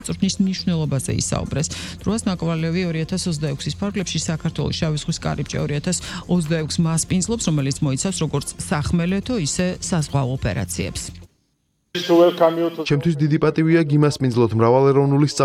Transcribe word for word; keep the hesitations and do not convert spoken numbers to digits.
წვრთნის მნიშვნელობაზე ისაუბრეს. დროას ნაკვალევი ორი ათას ოცდაექვსის ფარგლებში საქართველოს შავი ზღვის კარიბჭე ორი ათას ოცდაექვსს მასპინძლობს, რომელიც მოიცავს როგორც სახმელეთო, ისე საზღვაო ოპერაციებს. ჩემთვის დიდი პატივია გიმასპინძლოთ მრავალეროვნული